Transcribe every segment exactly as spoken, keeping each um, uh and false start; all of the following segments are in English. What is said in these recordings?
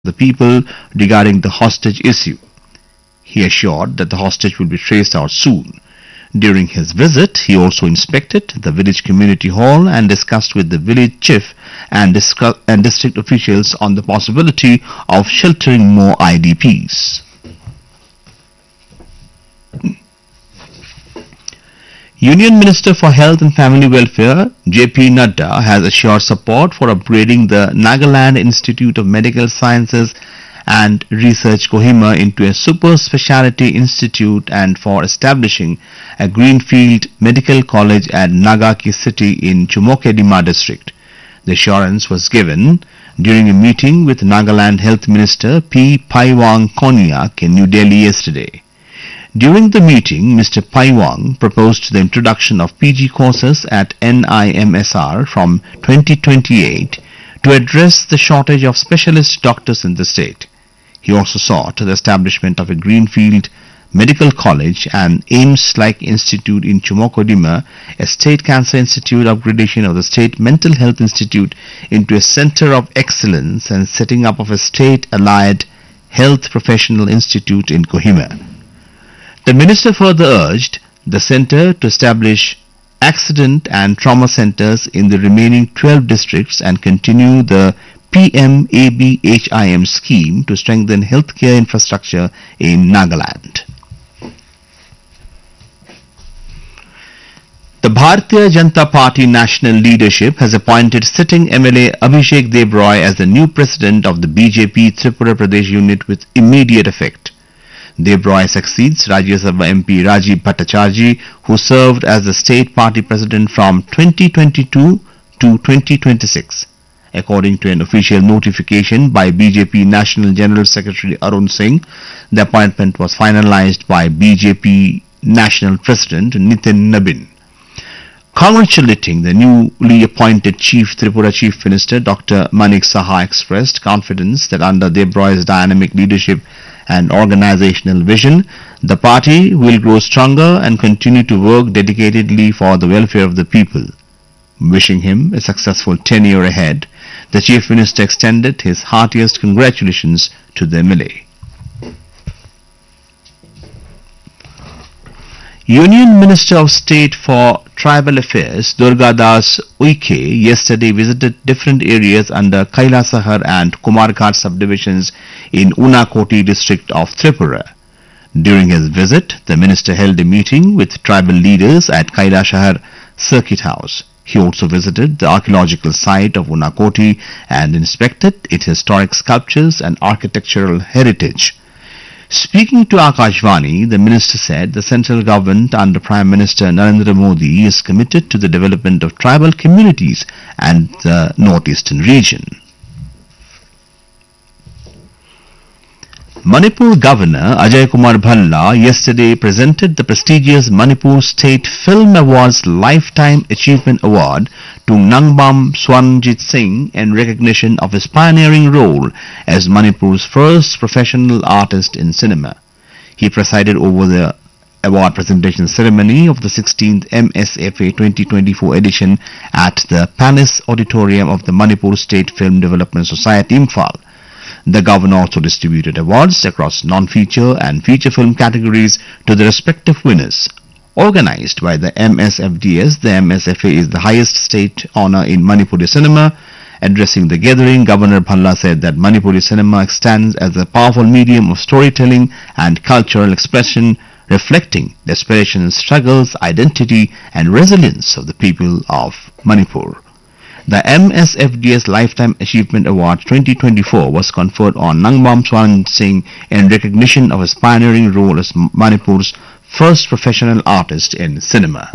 the people regarding the hostage issue. He assured that the hostage will be traced out soon. During his visit, he also inspected the village community hall and discussed with the village chief and, discuss- and district officials on the possibility of sheltering more I D Ps. Union Minister for Health and Family Welfare, J P Nadda, has assured support for upgrading the Nagaland Institute of Medical Sciences and Research Kohima into a super specialty institute and for establishing a greenfield medical college at Nagaki City in Chumokedima district. The assurance was given during a meeting with Nagaland Health Minister P. Paiwang Konyak in New Delhi yesterday. During the meeting, Mister Paiwang proposed the introduction of P G courses at N I M S R from twenty twenty-eight to address the shortage of specialist doctors in the state. He also sought the establishment of a greenfield medical college and AIMS-like institute in Chumokodima, a state cancer institute, upgradation of the state mental health institute into a center of excellence, and setting up of a state-allied health professional institute in Kohima. The minister further urged the center to establish accident and trauma centers in the remaining twelve districts and continue the P M A B H I M scheme to strengthen healthcare infrastructure in Nagaland. The Bharatiya Janata Party national leadership has appointed sitting M L A Abhishek Dev Roy as the new president of the B J P Tripura Pradesh unit with immediate effect. Dev Roy succeeds Rajya Sabha M P Rajiv Bhattacharjee, who served as the state party president from twenty twenty-two to twenty twenty-six. According to an official notification by B J P National General Secretary Arun Singh, the appointment was finalized by B J P National President Nitin Nabin. Congratulating the newly appointed Chief Tripura Chief Minister, Doctor Manik Saha expressed confidence that under Dev Roy's dynamic leadership and organizational vision, the party will grow stronger and continue to work dedicatedly for the welfare of the people. Wishing him a successful tenure ahead, the Chief Minister extended his heartiest congratulations to the M L A. Union Minister of State for Tribal Affairs Durga Das Uike yesterday visited different areas under Kailasahar and Kumarghat subdivisions in Unakoti district of Tripura. During his visit, the minister held a meeting with tribal leaders at Kailasahar Circuit House. He also visited the archaeological site of Unakoti and inspected its historic sculptures and architectural heritage. Speaking to Akashvani, the minister said the central government under Prime Minister Narendra Modi is committed to the development of tribal communities and the northeastern region. Manipur Governor Ajay Kumar Bhalla yesterday presented the prestigious Manipur State Film Awards Lifetime Achievement Award to Nangbam Swanjit Singh in recognition of his pioneering role as Manipur's first professional artist in cinema. He presided over the award presentation ceremony of the sixteenth M S F A twenty twenty-four edition at the Palace Auditorium of the Manipur State Film Development Society, Imphal. The governor also distributed awards across non-feature and feature film categories to the respective winners. Organized by the M S F D S, the M S F A is the highest state honor in Manipuri cinema. Addressing the gathering, Governor Bhalla said that Manipuri cinema stands as a powerful medium of storytelling and cultural expression, reflecting the aspirations, struggles, identity and resilience of the people of Manipur. The M S F D S Lifetime Achievement Award twenty twenty-four was conferred on Nangbam Swan Singh in recognition of his pioneering role as Manipur's first professional artist in cinema.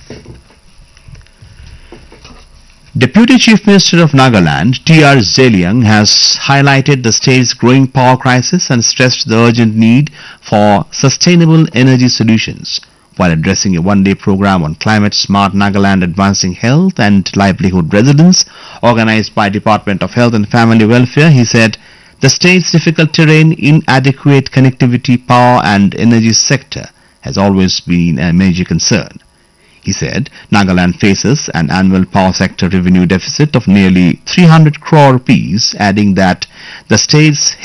Deputy Chief Minister of Nagaland, T R Zeliang, has highlighted the state's growing power crisis and stressed the urgent need for sustainable energy solutions. While addressing a one-day program on Climate Smart Nagaland Advancing Health and Livelihood Residents, organized by Department of Health and Family Welfare, he said, the state's difficult terrain, inadequate connectivity, power and energy sector has always been a major concern. He said Nagaland faces an annual power sector revenue deficit of nearly three hundred crore rupees, adding that the state's